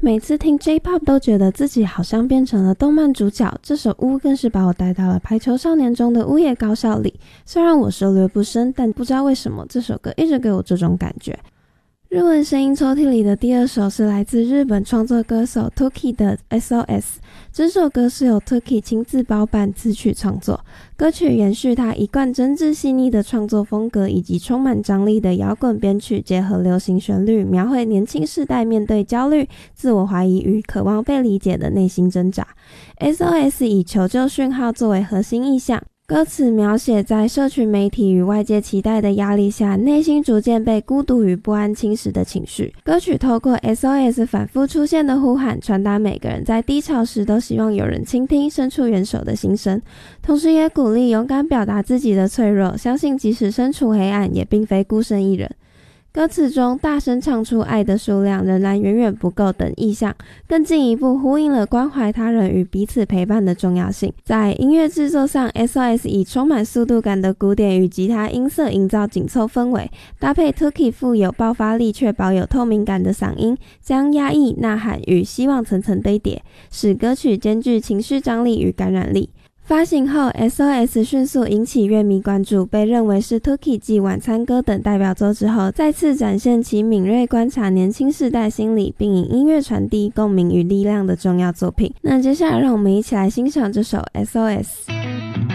每次听 J-Pop 都觉得自己好像变成了动漫主角，这首巫更是把我带到了排球少年中的乌野高校里。虽然我涉略不深，但不知道为什么这首歌一直给我这种感觉。日文声音抽屉里的第二首是来自日本创作歌手 Toki 的 SOS， 这首歌是由 Toki 亲自包办词曲创作，歌曲延续他一贯真挚细腻的创作风格，以及充满张力的摇滚编曲结合流行旋律，描绘年轻世代面对焦虑、自我怀疑与渴望被理解的内心挣扎。 SOS 以求救讯号作为核心意象，歌词描写在社群媒体与外界期待的压力下，内心逐渐被孤独与不安侵蚀的情绪。歌曲透过 SOS 反复出现的呼喊，传达每个人在低潮时都希望有人倾听，伸出援手的心声，同时也鼓励勇敢表达自己的脆弱，相信即使身处黑暗，也并非孤身一人。歌词中大声唱出爱的数量仍然远远不够等意象，更进一步呼应了关怀他人与彼此陪伴的重要性。在音乐制作上， SOS 以充满速度感的鼓点与吉他音色营造紧凑氛围，搭配 Toki 富有爆发力却保有透明感的嗓音，将压抑、呐喊与希望层层堆叠，使歌曲兼具情绪张力与感染力。发行后 SOS 迅速引起乐迷关注，被认为是 Toki 继晚餐歌等代表作之后，再次展现其敏锐观察年轻世代心理，并以音乐传递共鸣与力量的重要作品。那接下来让我们一起来欣赏这首 SOS。